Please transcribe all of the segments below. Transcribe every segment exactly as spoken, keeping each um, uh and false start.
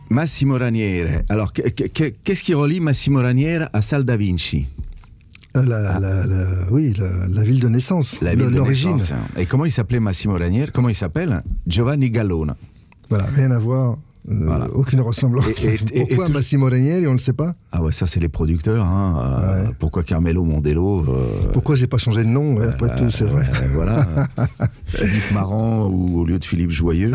Massimo Raniere. Alors, qu'est-ce qui relie Massimo Raniere à Salles da Vinci? La, la, la, oui, la, la ville de naissance, la ville l'origine. De naissance. Et comment il s'appelait Massimo Raniere? Comment il s'appelle? Giovanni Gallone. Voilà, rien à voir. Euh, voilà. Aucune ressemblance. Et, et, et, Pourquoi et Massimo Ranieri, on ne le sait pas? Ah ouais, ça c'est les producteurs. Hein. Euh, ouais. Pourquoi Carmelo Mondello euh... Pourquoi j'ai pas changé de nom? Ouais, après euh, tout, c'est vrai. Euh, voilà. Philippe Marant ou au lieu de Philippe Joyeux.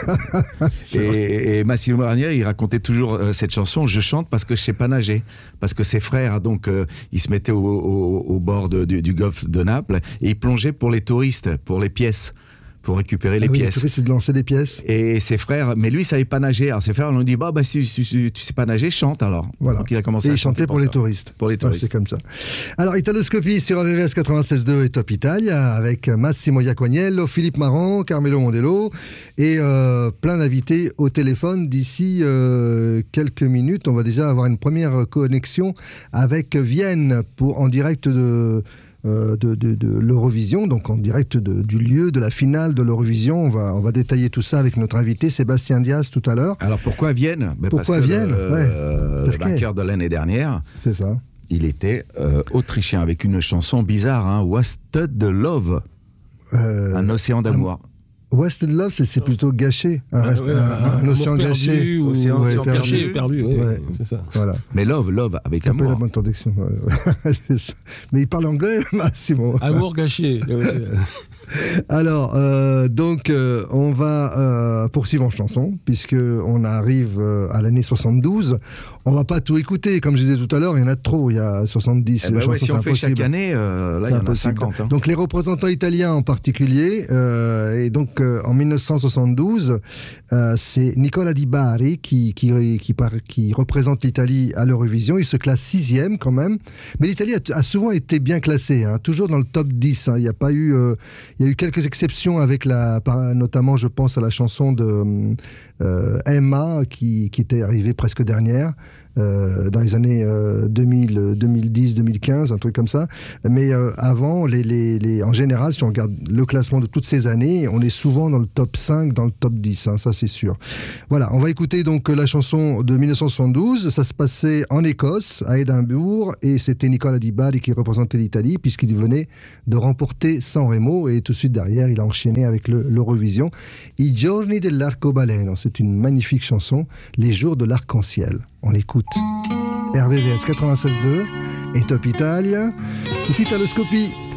et, et Massimo Ranieri, il racontait toujours euh, cette chanson. Je chante parce que je sais pas nager, parce que ses frères, donc, euh, ils se mettaient au, au, au bord de, du, du golfe de Naples et ils plongeaient pour les touristes, pour les pièces. Pour récupérer les ah oui, pièces. Le c'est de lancer des pièces. Et ses frères, mais lui, il savait pas nager. Alors ses frères lui ont dit, bah, bah si, si, si tu sais pas nager, chante alors. Voilà. Donc il a commencé et à il chantait pour, pour les touristes. Pour les touristes. Ouais, c'est comme ça. Alors, Italoscopie sur A V V S quatre-vingt-seize deux et Top Italia avec Massimo Iacquaniello, Philippe Marant, Carmelo Mondello et euh, plein d'invités au téléphone. D'ici euh, quelques minutes, on va déjà avoir une première connexion avec Vienne pour en direct de. Euh, de, de, de l'Eurovision, donc en direct de, du lieu de la finale de l'Eurovision. On va, on va détailler tout ça avec notre invité Sébastien Diaz tout à l'heure. Alors pourquoi Vienne? Ben Pourquoi parce que Vienne le, ouais. euh, le vainqueur de l'année dernière, c'est ça. Il était euh, autrichien avec une chanson bizarre, hein, Wasted Love, euh, un océan d'amour. Un... Wasted Love, c'est, c'est plutôt gâché, un, ah, reste, ouais, un, un, un océan gâché, ou océan ouais, perdu, perdu, perdu ouais, ouais. c'est ça. Voilà. Mais love, love avec c'est amour. C'est un peu la bonne traduction. Ouais. c'est ça. Mais il parle anglais, Massimo. Amour gâché. Alors, euh, donc, euh, on va euh, poursuivre en chanson, puisque on arrive euh, à l'année soixante-douze. On va pas tout écouter, comme je disais tout à l'heure, il y en a trop. Il y a soixante-dix eh ben chansons, ouais, si on impossible. fait chaque année, euh, là, c'est il y en a cinquante. Hein. Donc, les représentants italiens en particulier, euh, et donc euh, en mille neuf cent soixante-douze, euh, c'est Nicola Di Bari qui, qui, qui, par, qui représente l'Italie à l'Eurovision. Il se classe sixième quand même. Mais l'Italie a, a souvent été bien classée, hein, toujours dans le top dix. Hein. Il n'y a pas eu, euh, il y a eu quelques exceptions avec la, notamment je pense à la chanson de euh, Emma qui, qui était arrivée presque dernière. Euh, dans les années euh, deux mille, deux mille dix, deux mille quinze, un truc comme ça. Mais euh, avant, les, les, les, en général, si on regarde le classement de toutes ces années, on est souvent dans le top cinq, dans le top dix, hein, ça c'est sûr. Voilà, on va écouter donc la chanson de mille neuf cent soixante-douze. Ça se passait en Écosse, à Édimbourg, et c'était Nicola Di Bari qui représentait l'Italie, puisqu'il venait de remporter San Remo, et tout de suite derrière, il a enchaîné avec le, l'Eurovision. I giorni dell'arcobaleno, c'est une magnifique chanson, les jours de l'arc-en-ciel. On l'écoute. R V V S quatre-vingt-seize deux et Top Italia. Italoscopie.